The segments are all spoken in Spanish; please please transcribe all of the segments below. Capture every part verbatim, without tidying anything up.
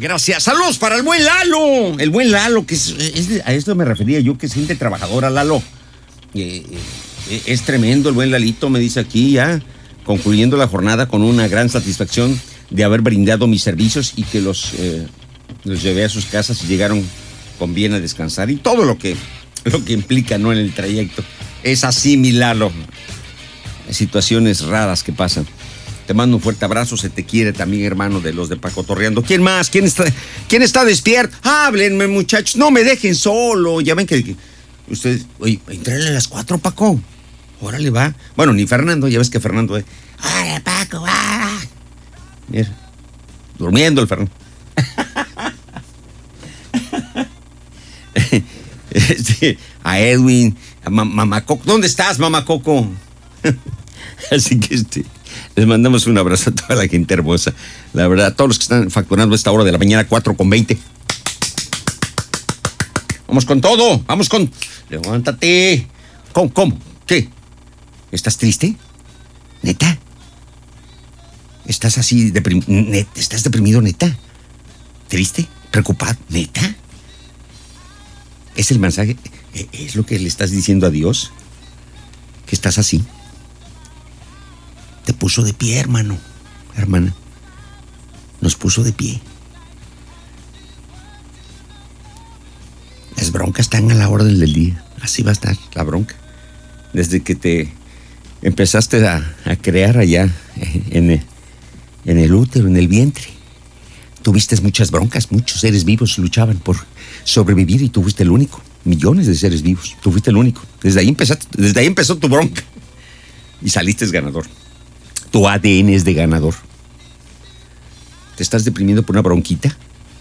Gracias. Saludos para el buen Lalo. El buen Lalo, que es, es a esto me refería yo, que es gente trabajadora, Lalo. Eh, eh, es tremendo el buen Lalito, me dice aquí ya, concluyendo la jornada con una gran satisfacción de haber brindado mis servicios y que los, eh, los llevé a sus casas y llegaron con bien a descansar y todo lo que, lo que implica, ¿no?, en el trayecto. Es así, mi Lalo. Situaciones raras que pasan. Te mando un fuerte abrazo, se te quiere también, hermano, de los de Paco Torreando. ¿Quién más? ¿Quién está, quién está despierto? Háblenme, muchachos, no me dejen solo. Ya ven que, que ustedes, oye, entrarle a las cuatro, Paco. Órale, va. Bueno, ni Fernando, ya ves que Fernando es, órale, Paco, va. Mira, durmiendo el Fernando. Este, a Edwin, a Mamá Coco. ¿Dónde estás, Mamá Coco? Así que este, les mandamos un abrazo a toda la gente hermosa. La verdad, a todos los que están facturando a esta hora de la mañana, cuatro con veinte. Vamos con todo, vamos con... Levántate. ¿Cómo? ¿Cómo? ¿Qué? ¿Estás triste? ¿Neta? ¿Estás así deprimido? ¿Estás deprimido, neta? ¿Triste? ¿Preocupado? ¿Neta? ¿Es el mensaje? ¿Es lo que le estás diciendo a Dios? ¿Que estás así? Te puso de pie, hermano, hermana. Nos puso de pie. Las broncas están a la orden del día. Así va a estar la bronca. Desde que te empezaste a, a crear allá en el, en el útero, en el vientre. Tuviste muchas broncas, muchos seres vivos luchaban por sobrevivir y tú fuiste el único. Millones de seres vivos, tú fuiste el único. Desde ahí empezaste, desde ahí empezó tu bronca. Y saliste ganador. Tu A D N es de ganador. ¿Te estás deprimiendo por una bronquita?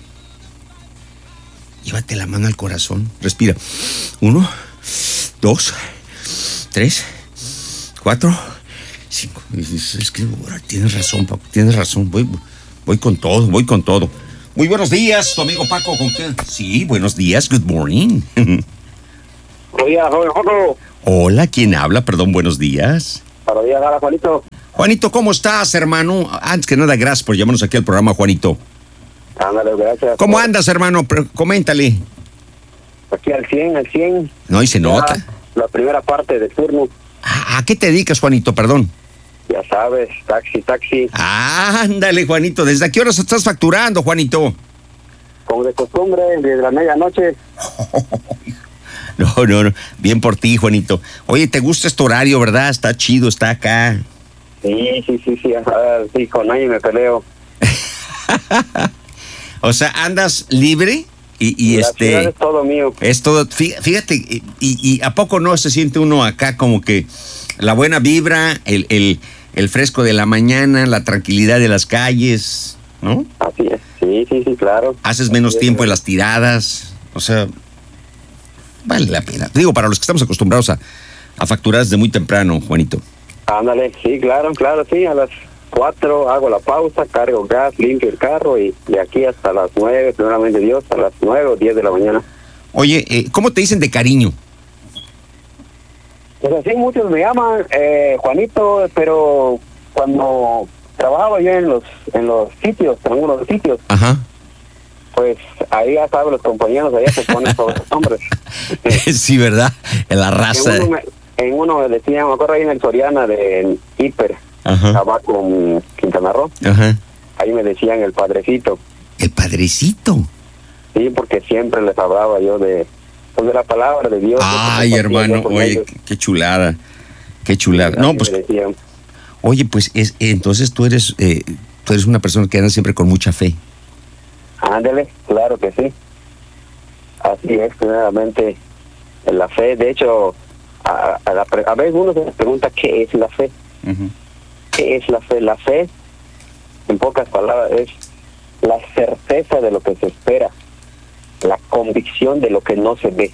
Llévate la mano al corazón. Respira. Uno, dos, tres, cuatro, cinco. Es que ahora tienes razón, Paco. Tienes razón. Voy, voy con todo, voy con todo. Muy buenos días, tu amigo Paco. ¿Con qué? Sí, buenos días. Good morning. Buenos días, joven Joco. Hola, ¿quién habla? Perdón, buenos días. Buenos días, hola, Juanito. Juanito, ¿cómo estás, hermano? Antes que nada, gracias por llamarnos aquí al programa, Juanito. Ándale, gracias. ¿Cómo andas, hermano? Coméntale. Aquí al cien, al cien. No, y se nota. La primera parte del turno. ¿A, ¿A qué te dedicas, Juanito? Perdón. Ya sabes, taxi, taxi. Ándale, Juanito. ¿Desde a qué horas estás facturando, Juanito? Como de costumbre, desde la medianoche. No, no, no. Bien por ti, Juanito. Oye, ¿te gusta este horario, verdad? Está chido, está acá. Sí, sí, sí, sí. Ajá, sí, con nadie me peleo. O sea, andas libre y, y la este... ciudad es todo mío. Es todo... Fíjate, y, y ¿a poco no se siente uno acá como que la buena vibra, el, el, el fresco de la mañana, la tranquilidad de las calles, ¿no? Así es. Sí, sí, sí, claro. Haces menos Así tiempo es. en las tiradas. O sea, vale la pena. Digo, para los que estamos acostumbrados a, a facturar desde muy temprano, Juanito. Ándale, sí, claro, claro, sí. A las cuatro hago la pausa, cargo gas, limpio el carro y de aquí hasta las nueve, primeramente Dios, a las nueve o diez de la mañana. Oye, eh, ¿cómo te dicen de cariño? Pues así muchos me llaman eh, Juanito, pero cuando trabajaba yo en los en los sitios, en algunos sitios, Ajá. pues ahí ya saben los compañeros, allá se ponen sobre los nombres. Sí, ¿verdad? En la raza. En uno, me, en uno me decían, me acuerdo ahí en el Soriana de Hiper, Ajá. Tabaco en Quintana Roo, Ajá. ahí me decían el padrecito. El padrecito. Sí, porque siempre les hablaba yo de, pues de la palabra de Dios. Ay, hermano, oye, qué chulada. Qué chulada. No, pues, oye, pues es, entonces tú eres, eh, tú eres una persona que anda siempre con mucha fe. Ándele, claro que sí. Así es, primeramente, en la fe. De hecho, a, a, la, a veces uno se pregunta qué es la fe. Uh-huh. ¿Qué es la fe? La fe, en pocas palabras, es la certeza de lo que se espera, la convicción de lo que no se ve.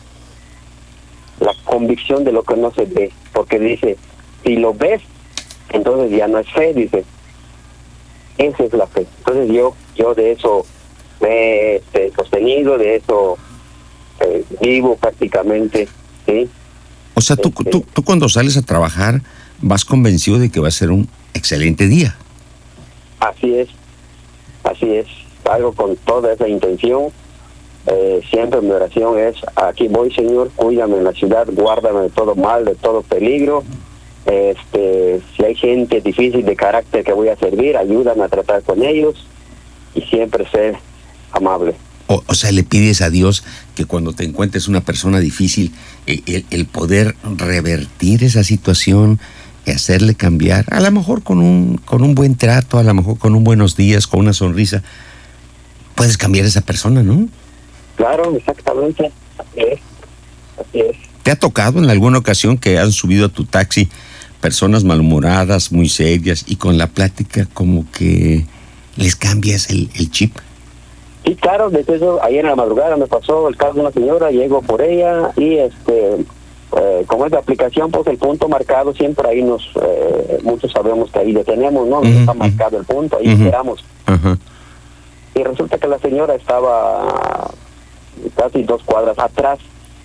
La convicción de lo que no se ve. Porque dice, si lo ves, entonces ya no es fe, dice. Esa es la fe. Entonces yo yo de eso me he este, sostenido, de eso eh, vivo prácticamente, ¿sí? O sea, tú, este, tú, tú cuando sales a trabajar vas convencido de que va a ser un excelente día. Así es, así es. salgo con toda esa intención. Eh, siempre mi oración es, aquí voy, Señor, cuídame en la ciudad, guárdame de todo mal, de todo peligro. Este, si hay gente difícil de carácter que voy a servir, ayúdame a tratar con ellos y siempre ser amable. O, o sea, le pides a Dios que cuando te encuentres una persona difícil, eh, el, el poder revertir esa situación, y hacerle cambiar, a lo mejor con un, con un buen trato, a lo mejor con un buenos días, con una sonrisa, puedes cambiar a esa persona, ¿no? Claro, exactamente, así es, así es. ¿Te ha tocado en alguna ocasión que han subido a tu taxi personas malhumoradas, muy serias, y con la plática como que les cambias el, el chip? Sí, claro, desde eso, ayer en la madrugada me pasó el caso de una señora, llego por ella y este, eh, como es la aplicación, pues el punto marcado siempre ahí nos, eh, muchos sabemos que ahí detenemos, ¿no? Uh-huh, está marcado uh-huh. el punto, ahí uh-huh. esperamos. Uh-huh. Y resulta que la señora estaba casi dos cuadras atrás.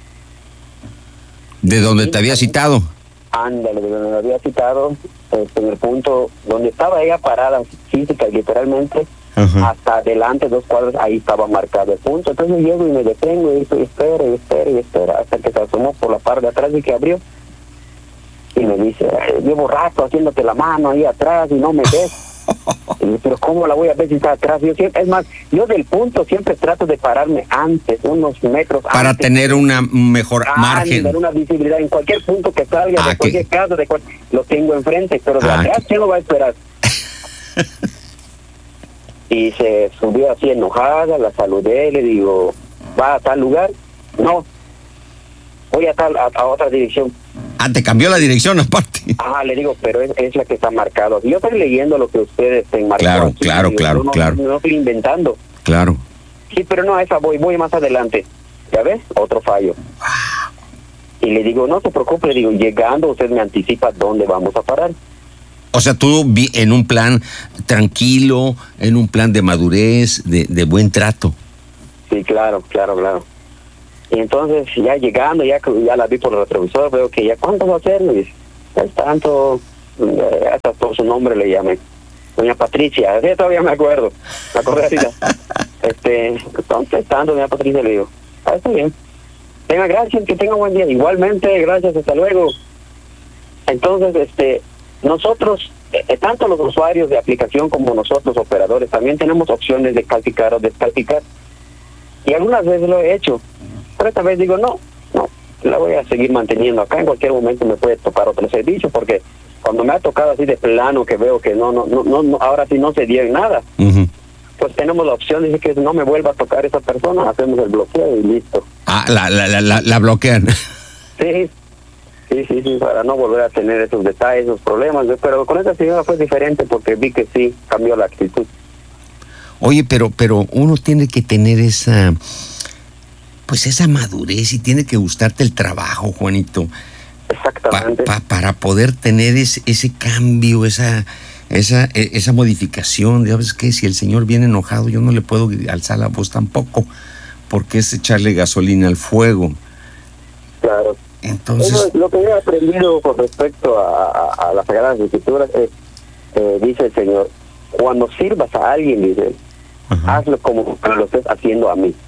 ¿De donde te había citado? Ándale, de donde me había citado, este, en el punto donde estaba ella parada física y literalmente, uh-huh. hasta adelante dos cuadras, ahí estaba marcado el punto. Entonces llego y me detengo y estoy, espera y espera y espera hasta que se asomó por la parte de atrás y que abrió. Y me dice, llevo rato haciéndote la mano ahí atrás y no me ves. Y yo, pero ¿cómo la voy a ver si está atrás? Yo siempre, es más, yo del punto siempre trato de pararme antes, unos metros para antes, tener una mejor ah, margen, tener una visibilidad en cualquier punto que salga, ah, de cualquier ¿qué? caso, de cual, lo tengo enfrente, pero de ah, atrás, ¿quién lo va a esperar? Y se subió así enojada, la saludé, le digo, ¿va a tal lugar? No, voy a tal a, a otra dirección. Ah, te cambió la dirección aparte. Ah, le digo, pero es, es la que está marcado. Yo estoy leyendo lo que ustedes estén marcando. Claro, aquí, claro, digo, claro, no, claro. No, no estoy inventando. Claro. Sí, pero no, a esa voy, voy más adelante. ¿Ya ves? Otro fallo. Y le digo, no se preocupe, le digo, llegando usted me anticipa dónde vamos a parar. O sea, tú vi en un plan tranquilo, en un plan de madurez, de, de buen trato. Sí, claro, claro, claro. Y entonces ya llegando, ya ya la vi por el retrovisor, veo que ya, ¿cuánto va a ser? Me dice, es tanto, eh, hasta por su nombre le llamé. Doña Patricia, sí, todavía me acuerdo, me acordé ahorita. este, entonces, tanto, doña Patricia, le digo, ah, está bien. Tenga gracias, que tenga buen día. Igualmente, gracias, hasta luego. Entonces, este, nosotros, eh, tanto los usuarios de aplicación como nosotros, operadores, también tenemos opciones de calificar o descalificar. Y algunas veces lo he hecho. Pero esta vez digo, no, no, la voy a seguir manteniendo acá. En cualquier momento me puede tocar otro servicio, porque cuando me ha tocado así de plano, que veo que no, no, no, no, no ahora sí no se dio en nada, uh-huh. pues tenemos la opción de que no me vuelva a tocar esa persona, hacemos el bloqueo y listo. Ah, la, la, la, la, la bloquean. Sí, sí, sí, sí, para no volver a tener esos detalles, esos problemas. Pero con esta señora fue diferente porque vi que sí, cambió la actitud. Oye, pero, pero uno tiene que tener esa... pues esa madurez y tiene que gustarte el trabajo, Juanito. Exactamente. Pa, pa, para poder tener ese, ese cambio, esa, esa, esa modificación. ¿Sabes qué? Si el señor viene enojado, yo no le puedo alzar la voz tampoco, porque es echarle gasolina al fuego. Claro. Entonces... Eso es lo que he aprendido con respecto a, a, a las Sagradas Escrituras es, eh, dice el Señor, cuando sirvas a alguien, dice, ajá, hazlo como lo estés haciendo a mí.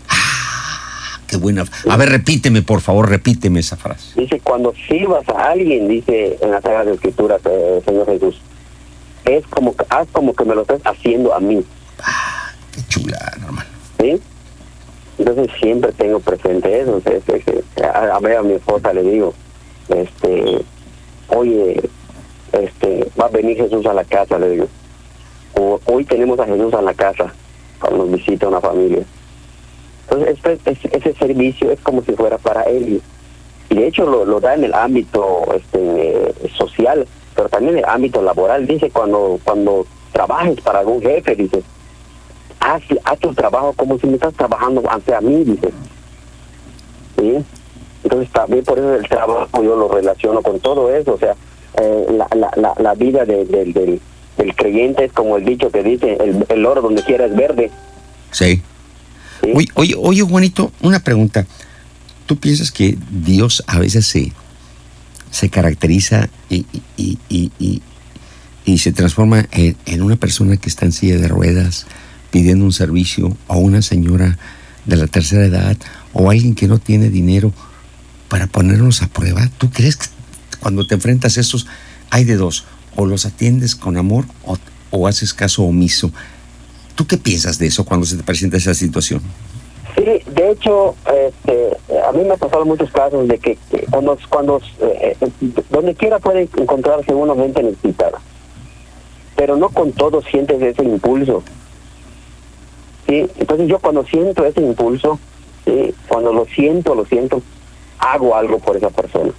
Qué buena. A ver, repíteme, por favor, repíteme esa frase. Dice, cuando sirvas a alguien, dice en las Sagradas Escrituras, eh, Señor Jesús, es como, haz como que me lo estés haciendo a mí. Ah, qué chula, hermano. ¿Sí? Entonces siempre tengo presente eso. Es, es, es, a, a ver, a mi esposa le digo, este, oye, este, va a venir Jesús a la casa, le digo. O, hoy tenemos a Jesús en la casa cuando nos visita una familia. Entonces, este, ese, ese servicio es como si fuera para él. Y de hecho lo, lo da en el ámbito este, social, pero también en el ámbito laboral. Dice, cuando cuando trabajes para algún jefe, dice, haz, haz tu trabajo como si me estás trabajando ante a mí, dice. ¿Sí? Entonces también por eso el trabajo yo lo relaciono con todo eso. O sea, eh, la, la, la, la vida de, de, del, del creyente es como el dicho que dice, el, el oro donde quiera es verde. Sí. ¿Sí? Oye, oye, oye, Juanito, una pregunta. ¿Tú piensas que Dios a veces se, se caracteriza y, y, y, y, y se transforma en, en una persona que está en silla de ruedas pidiendo un servicio, o una señora de la tercera edad, o alguien que no tiene dinero, para ponernos a prueba? ¿Tú crees que cuando te enfrentas a estos, hay de dos, o los atiendes con amor o, o haces caso omiso? ¿Tú qué piensas de eso cuando se te presenta esa situación? Sí, de hecho, este, a mí me ha pasado muchos casos de que, que cuando, cuando eh, donde quiera puede encontrarse una mente necesitada, pero no con todo sientes ese impulso. Sí, entonces yo cuando siento ese impulso, sí, cuando lo siento, lo siento, hago algo por esa persona.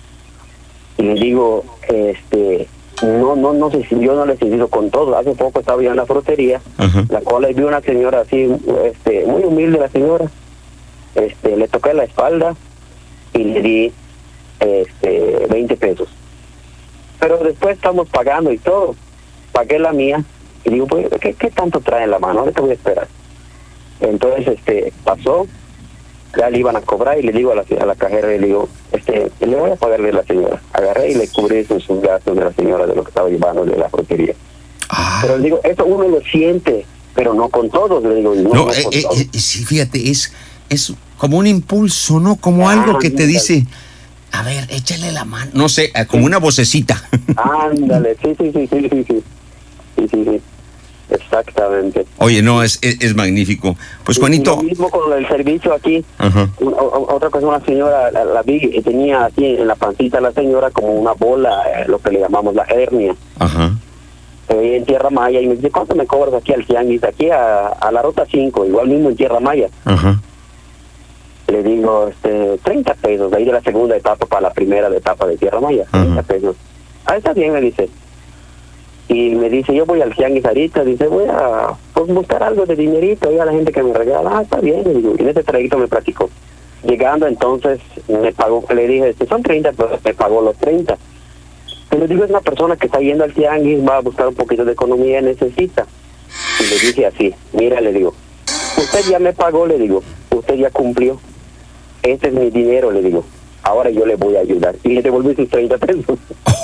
Y le digo, este, no, no, no sé si yo no le he sentido con todo. Hace poco estaba yo en la frutería, uh-huh. la cual vi una señora así, este, muy humilde la señora. Este, le toqué la espalda y le di, este, veinte pesos. Pero después estamos pagando y todo. Pagué la mía y digo, pues, ¿qué, qué tanto trae en la mano? Ahora te voy a esperar. Entonces, este, pasó. Ya le iban a cobrar y le digo a la, a la cajera, le digo, este, le voy a pagarle a la señora. Agarré y le cubrí sus, sus gastos de la señora de lo que estaba llevando de la frutería. Ah. Pero le digo, eso uno lo siente, pero no con todos, le digo. No, no, no eh, con eh, todos. Eh, sí, fíjate, es, es como un impulso, ¿no? Como ah, algo que te dice, a ver, échale la mano. No sé, como una vocecita. Ándale, sí, sí, sí, sí, sí, sí, sí, sí, sí. Exactamente. Oye, no, es, es, es magnífico. Pues, y, Juanito. Y lo mismo con el servicio aquí. Uh-huh. Una, otra cosa, una señora, la, la vi, y tenía aquí en la pancita la señora como una bola, eh, lo que le llamamos la hernia. Ajá. Uh-huh. En Tierra Maya, y me dice, ¿cuánto me cobras aquí al tianguis? Aquí a, a la ruta cinco, igual mismo en Tierra Maya. Ajá. Uh-huh. Le digo, este, treinta pesos, de ahí de la segunda etapa para la primera de etapa de Tierra Maya, treinta uh-huh. pesos. Ah, está bien, me dice. Y me dice, yo voy al tianguis ahorita, dice, voy a pues, buscar algo de dinerito, y a la gente que me regala, ah, está bien, y en ese trayecto me platicó. Llegando entonces, me pagó, le dije, son treinta, pero me pagó los treinta. Pero digo, es una persona que está yendo al tianguis, va a buscar un poquito de economía, necesita. Y le dije así, mira, le digo, usted ya me pagó, le digo, usted ya cumplió, este es mi dinero, le digo, ahora yo le voy a ayudar. Y le devolví sus treinta pesos.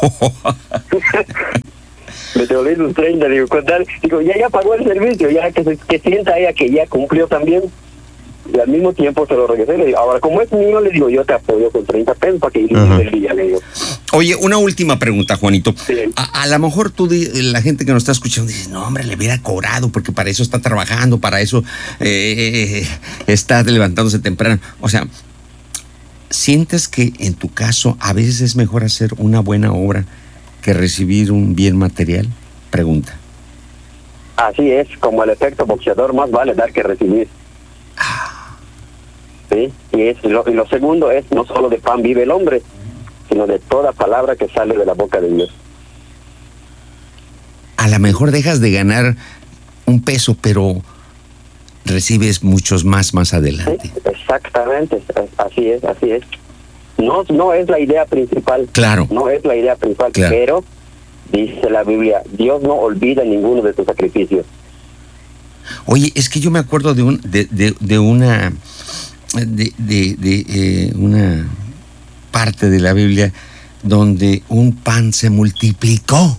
Me devolví sus treinta, digo, con tal, digo, ya ya pagó el servicio, ya que, se, que sienta ella que ya cumplió también. Y al mismo tiempo se lo regresé, le digo, ahora como es mío, le digo, yo te apoyo con treinta pesos para que inicie el día, le digo. Oye, una última pregunta, Juanito. Sí. A, a lo mejor tú, la gente que nos está escuchando, dice, no, hombre, le hubiera cobrado, porque para eso está trabajando, para eso eh, está levantándose temprano. O sea, ¿sientes que en tu caso a veces es mejor hacer una buena obra que recibir un bien material? Pregunta. Así es, como el efecto boxeador, más vale dar que recibir. Ah. Sí, y, es, lo, y lo segundo es, no solo de pan vive el hombre, sino de toda palabra que sale de la boca de Dios. A lo mejor dejas de ganar un peso, pero recibes muchos más más adelante. Sí, exactamente, así es, así es. No, no es la idea principal. Claro. No es la idea principal, claro. Pero dice la Biblia, Dios no olvida ninguno de tus sacrificios. Oye, es que yo me acuerdo de un de, de, de una de, de, de eh, una parte de la Biblia donde un pan se multiplicó.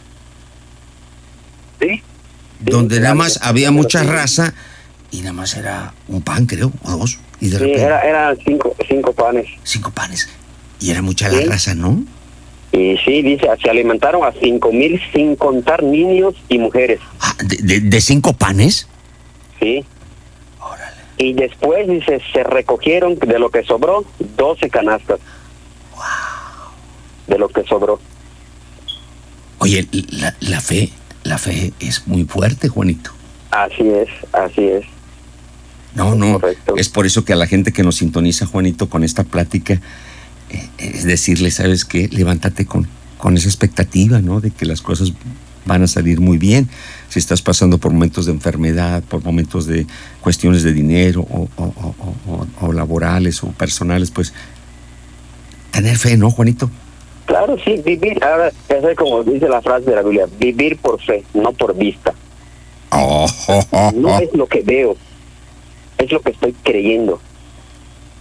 Sí. Donde sí, nada más sí, había sí, mucha sí. raza y nada más era un pan, creo, o dos. Y de sí, repente, era, eran cinco, cinco panes. Cinco panes. Y era mucha sí. la raza, ¿no? Y sí, dice, se alimentaron a cinco mil sin contar niños y mujeres. Ah, ¿de, de, de cinco panes? Sí. Órale. Y después, dice, se recogieron de lo que sobró doce canastas. Wow. De lo que sobró. Oye, la, la fe, la fe es muy fuerte, Juanito. Así es, así es. No, no, correcto. Es por eso que a la gente que nos sintoniza, Juanito, con esta plática, eh, es decirle, ¿sabes qué? Levántate con, con esa expectativa, ¿no? De que las cosas van a salir muy bien. Si estás pasando por momentos de enfermedad, por momentos de cuestiones de dinero o, o, o, o, o laborales o personales, pues tener fe, ¿no, Juanito? Claro, sí, vivir, ahora, es como dice la frase de la Biblia, vivir por fe, no por vista. Oh, oh, oh, no oh. es lo que veo, es lo que estoy creyendo.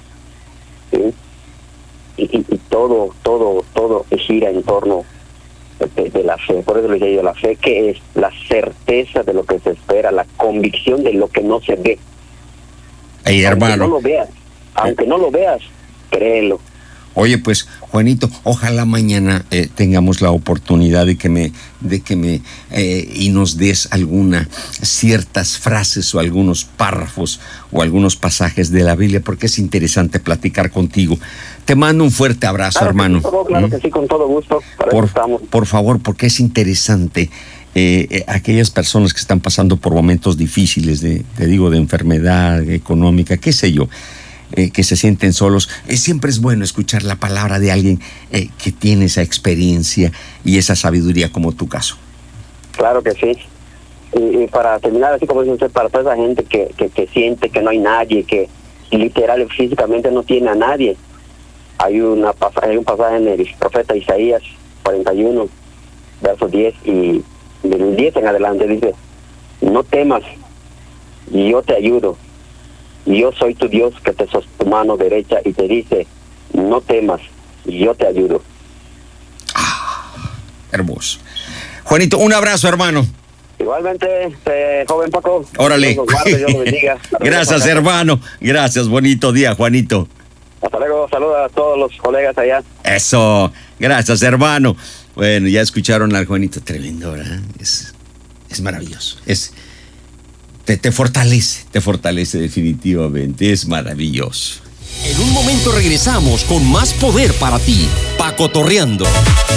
¿Sí? Y, y, y todo, todo, todo gira en torno de, de la fe. Por eso le decía yo, la fe, que es la certeza de lo que se espera, la convicción de lo que no se ve. Hey, hermano. Aunque no lo veas, aunque no lo veas, créelo. Oye, pues, Juanito, ojalá mañana eh, tengamos la oportunidad de que me, de que me eh, y nos des alguna ciertas frases o algunos párrafos o algunos pasajes de la Biblia, porque es interesante platicar contigo. Te mando un fuerte abrazo, Claro hermano. Que sí, claro ¿Mm? que sí, con todo gusto. Para por, eso estamos. por favor, porque es interesante. Eh, eh, aquellas personas que están pasando por momentos difíciles, de, te digo, de enfermedad económica, qué sé yo. Eh, que se sienten solos, eh, siempre es bueno escuchar la palabra de alguien eh, que tiene esa experiencia y esa sabiduría como tu caso. Claro que sí. Y, y para terminar, así como dice usted, para toda esa gente que, que, que siente que no hay nadie, que literal físicamente no tiene a nadie, hay, una, hay un pasaje en el profeta Isaías cuarenta y uno, verso diez, y del diez en adelante dice: no temas, yo te ayudo. Yo soy tu Dios que te sostiene tu mano derecha y te dice: no temas, yo te ayudo. Ah, hermoso. Juanito, un abrazo, hermano. Igualmente, eh, joven Paco. Órale. Dios los guarde, Dios los bendiga. Gracias, hermano. Gracias, bonito día, Juanito. Hasta luego, saludos a todos los colegas allá. Eso, gracias, hermano. Bueno, ya escucharon al Juanito, tremendo, ¿verdad? Es, es maravilloso. Es... Te, te fortalece, te fortalece definitivamente, es maravilloso. En un momento regresamos con más poder para ti, Pacotorreando.